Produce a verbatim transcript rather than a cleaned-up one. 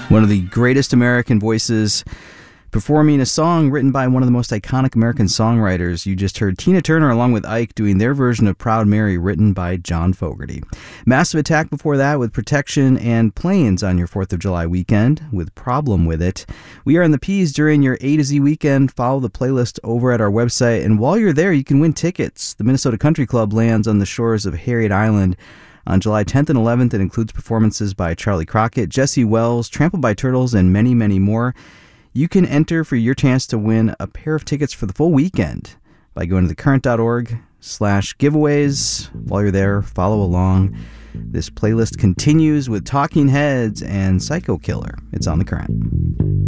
One of the greatest American voices performing a song written by one of the most iconic American songwriters. You just heard Tina Turner along with Ike doing their version of Proud Mary, written by John Fogerty. Massive Attack before that with Protection, and Planes on your fourth of July weekend with Problem With It. We are in the P's during your A to Z weekend. Follow the playlist over at our website, and while you're there, you can win tickets. The Minnesota Country Club lands on the shores of Harriet Island on July tenth and eleventh. It includes performances by Charlie Crockett, Jesse Wells, Trampled by Turtles, and many, many more. You can enter for your chance to win a pair of tickets for the full weekend by going to thecurrent.org slash giveaways. While you're there, follow along. This playlist continues with Talking Heads and Psycho Killer. It's on The Current.